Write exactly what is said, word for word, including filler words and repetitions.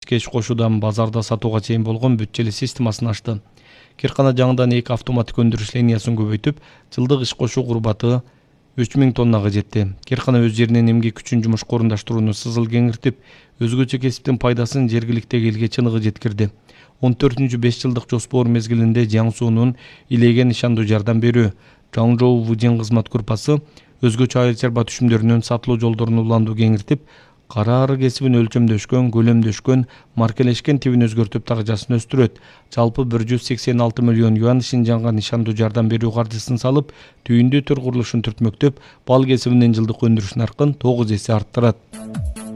ишке иш кошуудан базарда сатууга чейин болгон бүт-желе системасын ачты. Киркана жаңыдан эки автоматтык өндүрүш линиясын көбөйтүп, жылдык иш кошуу курбаты үч миң тоннага жетти. Киркана өз жеринен эмгек күчүн жумушка орундаштырууну сызыл кеңиртип, өзгөчө кесиптин пайдасын жергиликтеги элге чыныгы жеткирди. он төртүнчү беш жылдык жоспор мезгилинде Жиаң суунун илеген ишандуу жардам берүү Чаңжоу Вудин кызмат группасы өзгөчө айыл чарба түшүмдөрүнүн сатылуу жолдорун уланду кеңиртип, кара ары кесибин өлчөмдөшкөн, көлөмдөшкөн, маркелешкен тибин өзгөртүп таржасын өстүрөт. Жалпы бир жүз сексен алты миллион юан Шинжаңга нишандуу жардам берүү каржысын салып, түйүндүү төр курулушун түртмөктөп, бал кесибинин жылдык өндүрүш наркын тогуз эсе арттырат.